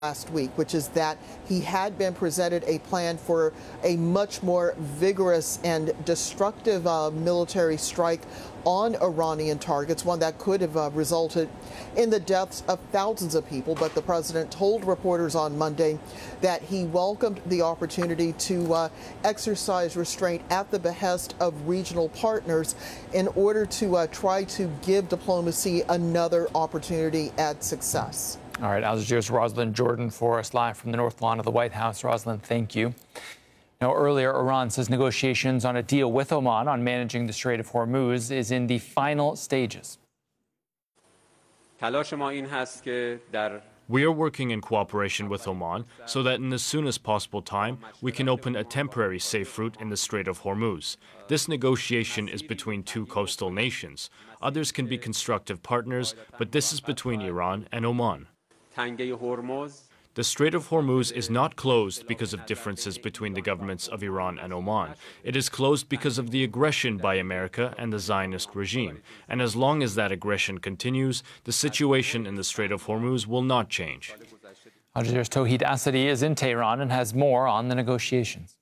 last week, which is that he had been presented a plan for a much more vigorous and destructive military strike on Iranian targets, one that could have resulted in the deaths of thousands of people. But the president told reporters on Monday that he welcomed the opportunity to exercise restraint at the behest of regional partners in order to try to give diplomacy another opportunity at success. All right, Al Jazeera's Rosalind Jordan for us live from the North Lawn of the White House. Rosalind, thank you. Now, earlier, Iran says negotiations on a deal with Oman on managing the Strait of Hormuz is in the final stages. We are working in cooperation with Oman so that in the soonest possible time, we can open a temporary safe route in the Strait of Hormuz. This negotiation is between two coastal nations. Others can be constructive partners, but this is between Iran and Oman. The Strait of Hormuz is not closed because of differences between the governments of Iran and Oman. It is closed because of the aggression by America and the Zionist regime. And as long as that aggression continues, the situation in the Strait of Hormuz will not change. Al Jazeera's Tawhid Asadi is in Tehran and has more on the negotiations.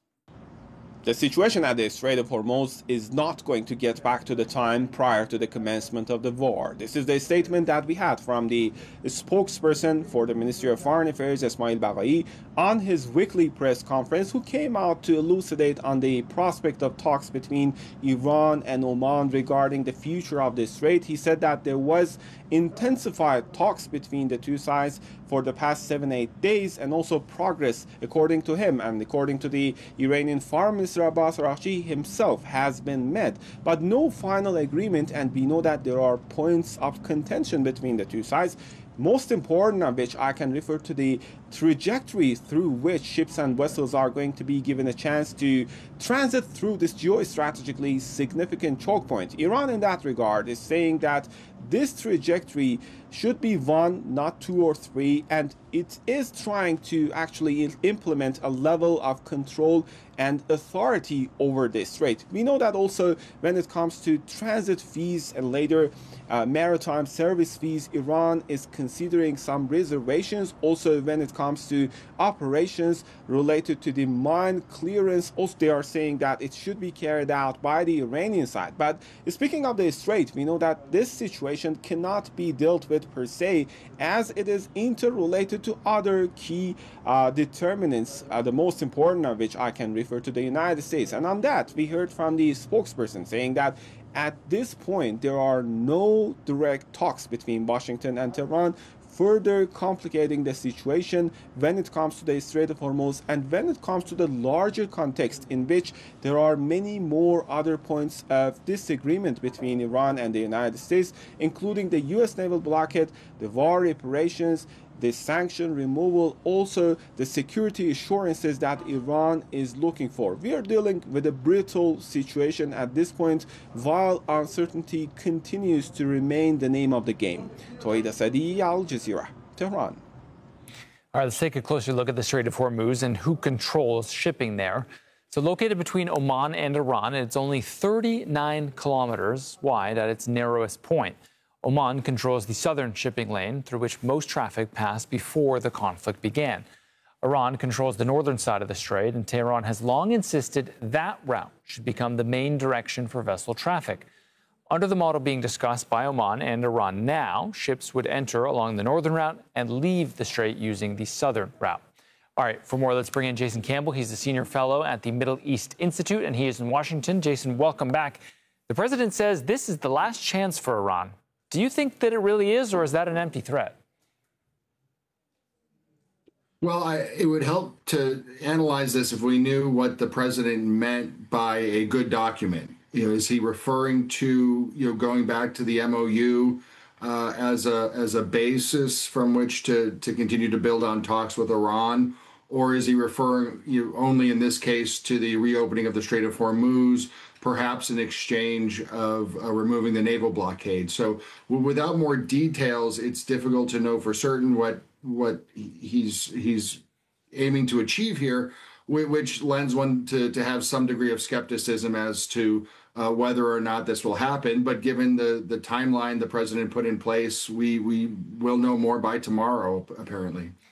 The situation at the Strait of Hormuz is not going to get back to the time prior to the commencement of the war. This is the statement that we had from the spokesperson for the Ministry of Foreign Affairs, Esmail Baghai, on his weekly press conference, who came out to elucidate on the prospect of talks between Iran and Oman regarding the future of the Strait. He said that there was intensified talks between the two sides for the past 7-8 days, and also progress, according to him and according to the Iranian Foreign Minister Abbas Araghchi himself, has been met, but no final agreement, and we know that there are points of contention between the two sides. Most important of which I can refer to the trajectory through which ships and vessels are going to be given a chance to transit through this geostrategically significant choke point. Iran, in that regard, is saying that this trajectory should be 1, not 2 or 3, and it is trying to actually implement a level of control and authority over this strait. We know that also when it comes to transit fees and later maritime service fees, Iran is considering some reservations. Also, when it comes to operations related to the mine clearance, also they are saying that it should be carried out by the Iranian side. But speaking of the strait, we know that this situation cannot be dealt with per se, as it is interrelated to other key determinants, the most important of which I can refer to the United States. And on that, we heard from the spokesperson saying that at this point, there are no direct talks between Washington and Tehran, further complicating the situation when it comes to the Strait of Hormuz and when it comes to the larger context in which there are many more other points of disagreement between Iran and the United States, including the U.S. naval blockade, the war reparations, the sanction removal, also the security assurances that Iran is looking for. We are dealing with a brittle situation at this point, while uncertainty continues to remain the name of the game. Tawhid Asadi, Al Jazeera, Tehran. All right, let's take a closer look at the Strait of Hormuz and who controls shipping there. So located between Oman and Iran, it's only 39 kilometers wide at its narrowest point. Oman controls the southern shipping lane through which most traffic passed before the conflict began. Iran controls the northern side of the strait, and Tehran has long insisted that route should become the main direction for vessel traffic. Under the model being discussed by Oman and Iran now, ships would enter along the northern route and leave the strait using the southern route. All right, for more, let's bring in Jason Campbell. He's a senior fellow at the Middle East Institute, and he is in Washington. Jason, welcome back. The president says this is the last chance for Iran. Do you think that it really is, or is that an empty threat? Well, it would help to analyze this if we knew what the president meant by a good document. Is he referring to, going back to the MOU as a basis from which to continue to build on talks with Iran? Or is he referring only in this case to the reopening of the Strait of Hormuz, perhaps in exchange of removing the naval blockade? So without more details, it's difficult to know for certain what he's aiming to achieve here, which lends one to have some degree of skepticism as to whether or not this will happen. But given the timeline the president put in place, we will know more by tomorrow, apparently.